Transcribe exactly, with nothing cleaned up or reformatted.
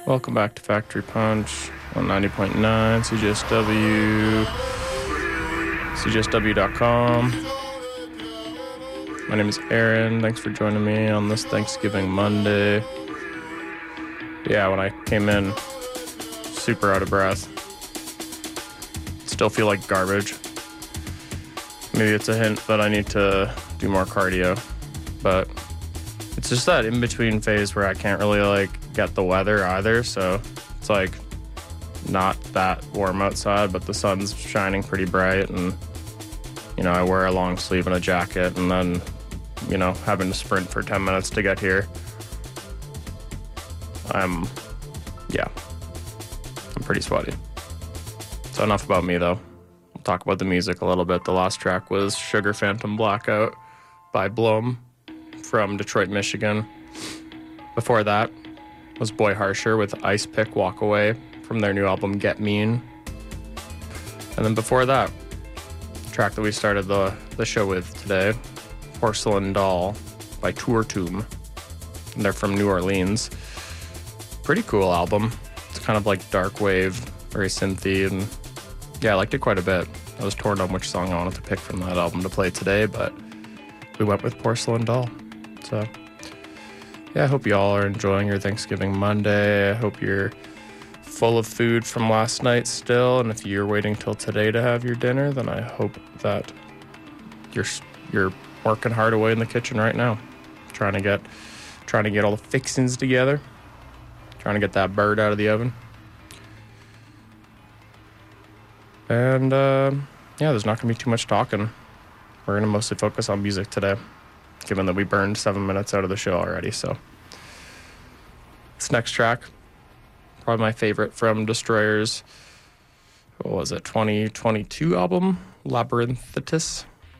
Welcome back to Factory Punch on ninety point nine C J S W, C J S W dot com. My name is Aaron. Thanks for joining me on this Thanksgiving Monday. Yeah, when I came in, super out of breath. Still feel like garbage. Maybe it's a hint that I need to do more cardio, but it's just that in-between phase where I can't really like get the weather either, so it's like not that warm outside, but the sun's shining pretty bright, and you know, I wear a long sleeve and a jacket, and then, you know, having to sprint for ten minutes to get here. I'm, yeah, I'm pretty sweaty. So enough about me, though. We'll talk about the music a little bit. The last track was Sugar Phantom Blackout by Blum from Detroit, Michigan. Before that was Boy Harsher with Ice Pick Walk Away from their new album Get Mean. And then before that, the track that we started the, the show with today, Porcelain Doll by Tour Tomb. And they're from New Orleans. Pretty cool album. It's kind of like dark wave, very synthy, and yeah, I liked it quite a bit. I was torn on which song I wanted to pick from that album to play today, but we went with Porcelain Doll. So yeah, I hope you all are enjoying your Thanksgiving Monday. I hope you're full of food from last night still, and if you're waiting till today to have your dinner, then I hope that you're you're working hard away in the kitchen right now, trying to get trying to get all the fixings together, trying to get that bird out of the oven. And uh, yeah, there's not going to be too much talking. We're going to mostly focus on music today, given that we burned seven minutes out of the show already. So this next track, probably my favorite from Destroyer's, what was it, twenty twenty-two album, Labyrinthitis.